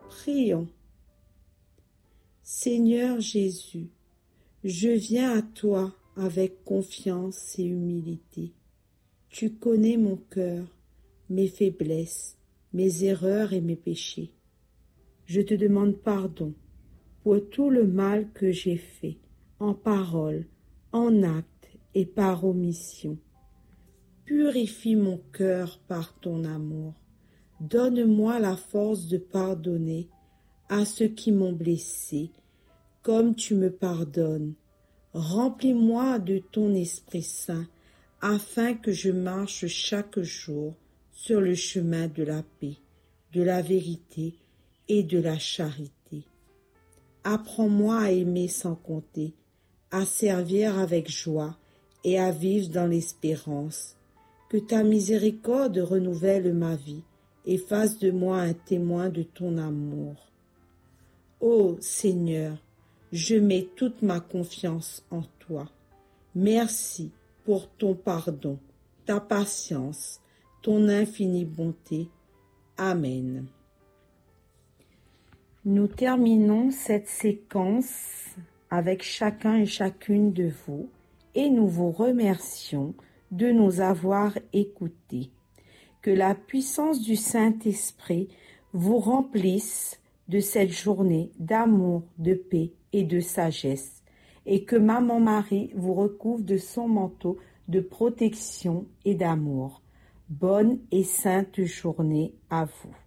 Prions. Seigneur Jésus, je viens à toi avec confiance et humilité. Tu connais mon cœur, mes faiblesses, mes erreurs et mes péchés. Je te demande pardon pour tout le mal que j'ai fait, en parole, en acte et par omission. Purifie mon cœur par ton amour. Donne-moi la force de pardonner à ceux qui m'ont blessé, comme tu me pardonnes. Remplis-moi de ton Esprit Saint, afin que je marche chaque jour sur le chemin de la paix, de la vérité et de la charité. Apprends-moi à aimer sans compter, à servir avec joie et à vivre dans l'espérance. Que ta miséricorde renouvelle ma vie et fasse de moi un témoin de ton amour. Ô Seigneur, je mets toute ma confiance en toi. Merci pour ton pardon, ta patience, ton infinie bonté. Amen. Nous terminons cette séquence avec chacun et chacune de vous et nous vous remercions de nous avoir écoutés. Que la puissance du Saint-Esprit vous remplisse de cette journée d'amour, de paix et de sagesse, et que Maman Marie vous recouvre de son manteau de protection et d'amour. Bonne et sainte journée à vous.